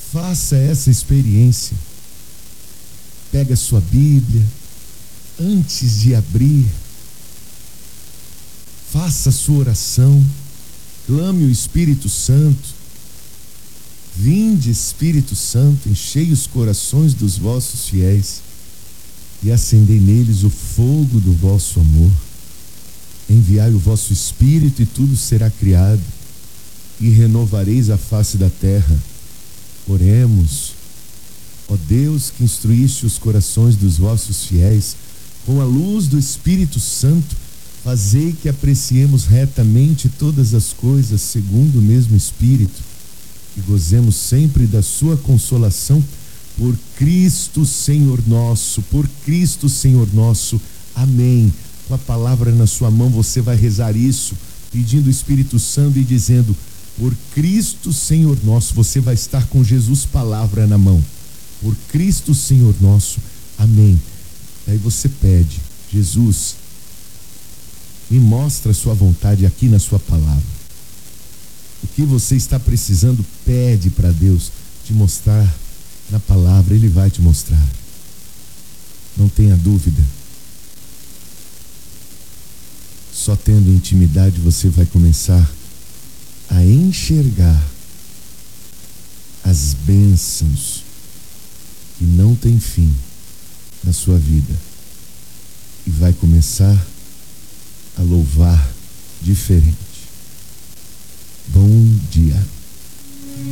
Faça essa experiência. Pega a sua Bíblia, antes de abrir, faça a sua oração, clame o Espírito Santo. Vinde, Espírito Santo, enchei os corações dos vossos fiéis e acendei neles o fogo do vosso amor. Enviai o vosso Espírito e tudo será criado, e renovareis a face da terra. Oremos. Ó Deus, que instruíste os corações dos vossos fiéis com a luz do Espírito Santo, fazei que apreciemos retamente todas as coisas segundo o mesmo Espírito e gozemos sempre da sua consolação por Cristo Senhor nosso, por Cristo Senhor nosso. Amém. Com a palavra na sua mão você vai rezar isso, pedindo o Espírito Santo e dizendo: por Cristo Senhor nosso. Você vai estar com Jesus palavra na mão. Por Cristo Senhor nosso. Amém. Aí você pede: Jesus, me mostra a sua vontade aqui na sua palavra. O que você está precisando, pede para Deus te mostrar na palavra. Ele vai te mostrar. Não tenha dúvida. Só tendo intimidade você vai começar a enxergar as bênçãos que não tem fim na sua vida e vai começar a louvar diferente. Bom dia.